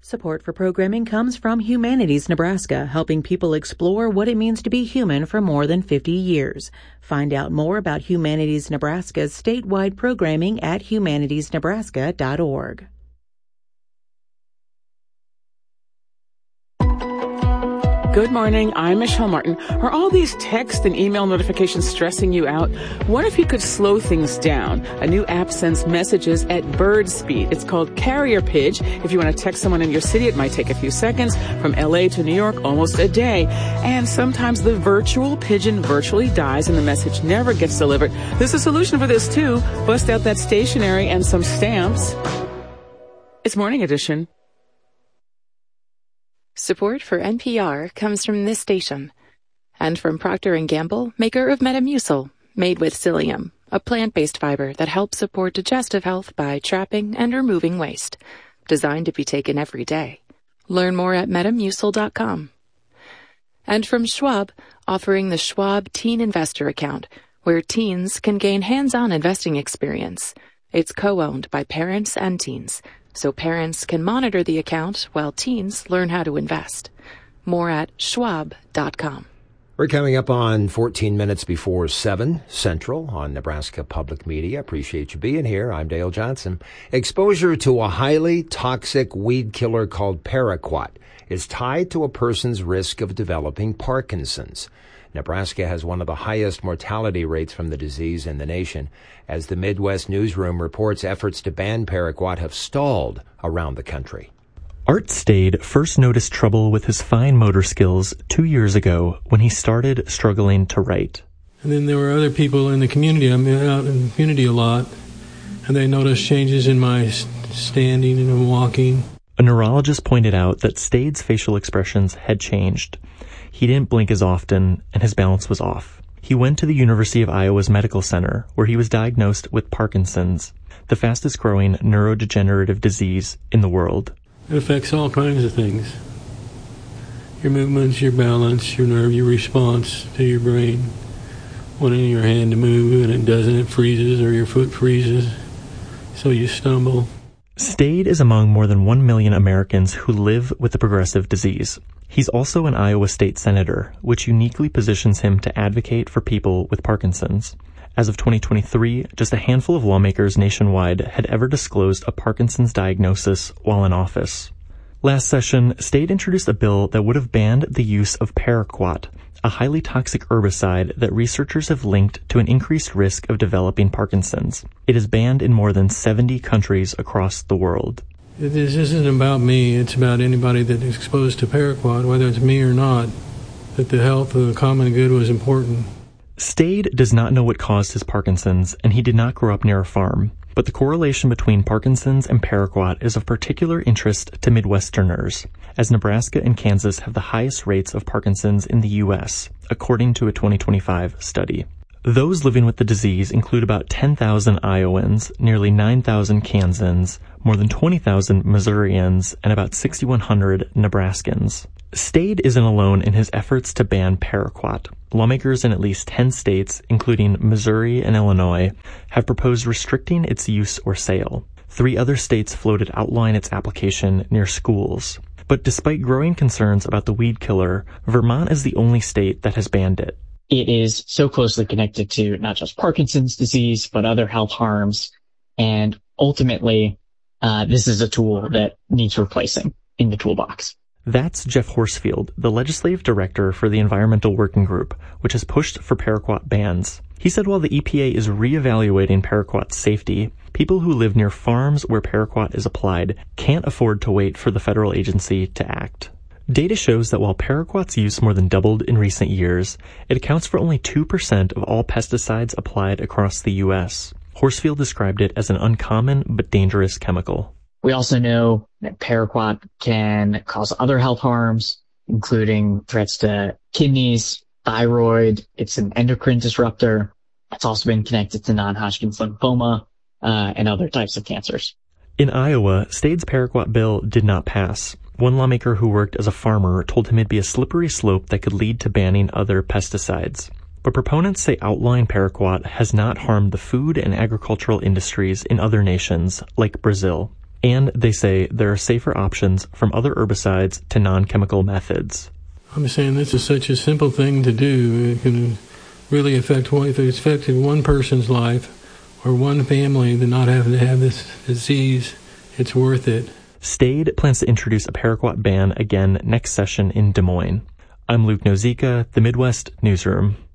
Support for programming comes from Humanities Nebraska, helping people explore what it means to be human for more than 50 years. Find out more about Humanities Nebraska's statewide programming at humanitiesnebraska.org. Good morning, I'm Michelle Martin. Are all these text and email notifications stressing you out? What if you could slow things down? A new app sends messages at bird speed. It's called Carrier Pidge. If you want to text someone in your city, it might take a few seconds. From LA to New York, almost a day. And sometimes the virtual pigeon virtually dies and the message never gets delivered. There's a solution for this too. Bust out that stationery and some stamps. It's Morning Edition. Support for NPR comes from this station and from Procter & Gamble, maker of Metamucil, made with psyllium, a plant-based fiber that helps support digestive health by trapping and removing waste. Designed to be taken every day. Learn more at Metamucil.com. And from Schwab, offering the Schwab Teen Investor Account, where teens can gain hands-on investing experience. It's co-owned by parents and teens, so parents can monitor the account while teens learn how to invest. More at schwab.com. We're coming up on 14 minutes before 7 Central on Nebraska Public Media. Appreciate you being here. I'm Dale Johnson. Exposure to a highly toxic weed killer called paraquat is tied to a person's risk of developing Parkinson's. Nebraska has one of the highest mortality rates from the disease in the nation. As the Midwest Newsroom reports, efforts to ban paraquat have stalled around the country. Art Stade first noticed trouble with his fine motor skills 2 years ago when he started struggling to write. And then there were other people in the community. I'm out in the community a lot, and they noticed changes in my standing and walking. A neurologist pointed out that Stade's facial expressions had changed. He didn't blink as often, and his balance was off. He went to the University of Iowa's Medical Center, where he was diagnosed with Parkinson's, the fastest-growing neurodegenerative disease in the world. It affects all kinds of things. Your movements, your balance, your nerve, your response to your brain. Wanting your hand to move, and it doesn't, it freezes, or your foot freezes, so you stumble. Stade is among more than 1 million Americans who live with the progressive disease. He's also an Iowa state senator, which uniquely positions him to advocate for people with Parkinson's. As of 2023, just a handful of lawmakers nationwide had ever disclosed a Parkinson's diagnosis while in office. Last session, Stade introduced a bill that would have banned the use of paraquat, a highly toxic herbicide that researchers have linked to an increased risk of developing Parkinson's. It is banned in more than 70 countries across the world. This isn't about me. It's about anybody that is exposed to paraquat, whether it's me or not, that the health of the common good was important. Stade does not know what caused his Parkinson's, and he did not grow up near a farm. But the correlation between Parkinson's and paraquat is of particular interest to Midwesterners, as Nebraska and Kansas have the highest rates of Parkinson's in the U.S., according to a 2025 study. Those living with the disease include about 10,000 Iowans, nearly 9,000 Kansans, more than 20,000 Missourians, and about 6,100 Nebraskans. Stade isn't alone in his efforts to ban paraquat. Lawmakers in at least 10 states, including Missouri and Illinois, have proposed restricting its use or sale. 3 other states floated outline its application near schools. But despite growing concerns about the weed killer, Vermont is the only state that has banned it. It is so closely connected to not just Parkinson's disease, but other health harms. And ultimately, this is a tool that needs replacing in the toolbox. That's Jeff Horsfield, the legislative director for the Environmental Working Group, which has pushed for paraquat bans. He said while the EPA is reevaluating paraquat's safety, people who live near farms where paraquat is applied can't afford to wait for the federal agency to act. Data shows that while paraquat's use more than doubled in recent years, it accounts for only 2% of all pesticides applied across the U.S. Horsfield described it as an uncommon but dangerous chemical. We also know that paraquat can cause other health harms, including threats to kidneys, thyroid. It's an endocrine disruptor. It's also been connected to non-Hodgkin's lymphoma and other types of cancers. In Iowa, Stade's paraquat bill did not pass. One lawmaker who worked as a farmer told him it'd be a slippery slope that could lead to banning other pesticides. But proponents say outlying paraquat has not harmed the food and agricultural industries in other nations, like Brazil. And they say there are safer options from other herbicides to non-chemical methods. I'm saying this is such a simple thing to do. It can really affect, if it's affected one person's life or one family, to not having to have this disease, it's worth it. Stade plans to introduce a paraquat ban again next session in Des Moines. I'm Luke Nozica, the Midwest Newsroom.